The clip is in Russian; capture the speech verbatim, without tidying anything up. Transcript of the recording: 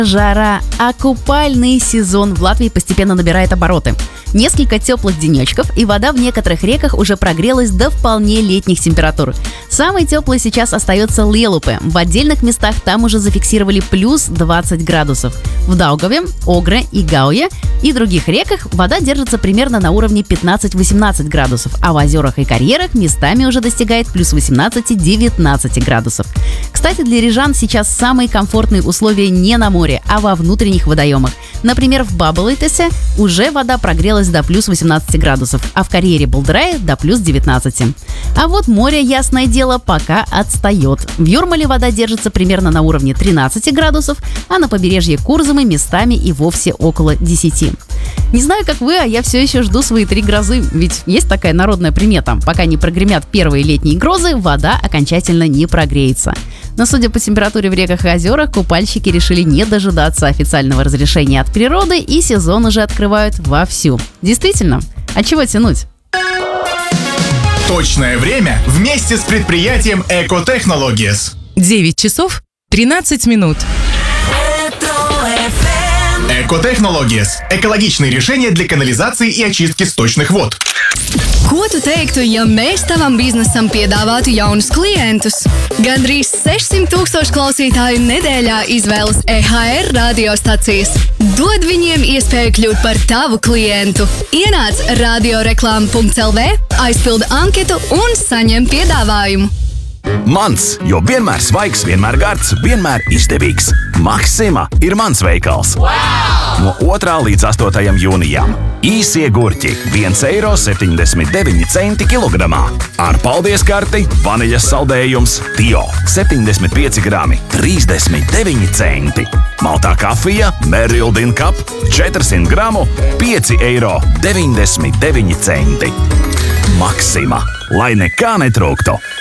Жара, а купальный сезон в Латвии постепенно набирает обороты. Несколько теплых денечков, и вода в некоторых реках уже прогрелась до вполне летних температур. Самой теплой сейчас остается Лиелупе. В отдельных местах там уже зафиксировали плюс двадцать градусов. В Даугаве, Огре и Гауе и других реках вода держится примерно на уровне пятнадцать-восемнадцать градусов, а в озерах и карьерах местами уже достигает плюс восемнадцать-девятнадцать градусов. Кстати, для рижан сейчас самые комфортные условия не на море, а во внутренних водоемах. Например, в Бабелитесе уже вода прогрелась до плюс восемнадцать градусов, а в карьере Болдерае до плюс девятнадцать. А вот море, ясное дело, пока отстает. В Юрмале вода держится примерно на уровне тринадцать градусов, а на побережье Курзамы местами и вовсе около десяти. Не знаю, как вы, а я все еще жду свои три грозы, ведь есть такая народная примета: пока не прогремят первые летние грозы, вода окончательно не прогреется. Но судя по температуре в реках и озерах, купальщики решили не дожидаться официального разрешения от природы и сезон уже открывают вовсю. Действительно, а чего тянуть? Точное время вместе с предприятием Экотехнологиес. девять часов тринадцать минут. Экотехнологиес – экологичные решения для канализации и очистки сточных вод. Ko tu teiktu, ja mēs tavam biznesam piedāvātu jaunus klientus? Gandrīz sešsimt tūkstoši klausītāju nedēļā izvēlas E H R radiostacijas. Dod viņiem iespēju kļūt par tavu klientu. Ienāc radioreklāma punkts L V, aizpildi anketu un saņem piedāvājumu. Mans, jo vienmēr svaigs, vienmēr gards, vienmēr izdevīgs. Maksima ir mans veikals. Wow! No otrā līdz astotajam jūnijam. Īsie gurķi – viens eiro septiņdesmit deviņi centi kilogramā. Ar paldies karti vaniļas saldējums Tio septiņdesmit pieci grami trīsdesmit deviņi centi. Maltā kafija Merildin Cup četrsimt gramu pieci eiro deviņdesmit deviņi centi. Maksima, lai nekā netrūktu.